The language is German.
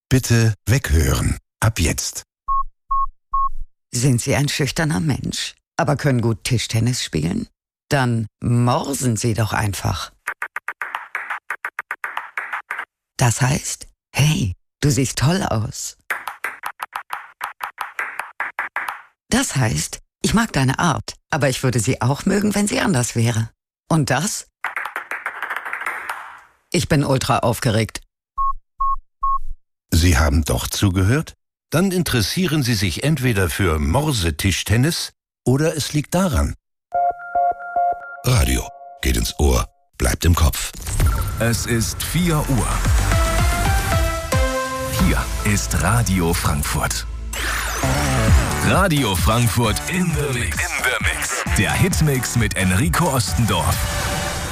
Bitte weghören. Ab jetzt. Sind Sie ein schüchterner Mensch, aber können gut Tischtennis spielen? Dann morsen Sie doch einfach. Das heißt, hey, du siehst toll aus. Das heißt, ich mag deine Art, aber ich würde sie auch mögen, wenn sie anders wäre. Und das? Ich bin ultra aufgeregt. Sie haben doch zugehört? Dann interessieren Sie sich entweder für Morsetischtennis oder es liegt daran. Radio geht ins Ohr, bleibt im Kopf. Es ist 4 Uhr. Hier ist Radio Frankfurt. Radio Frankfurt in the Mix. Der Hitmix mit Enrico Ostendorf.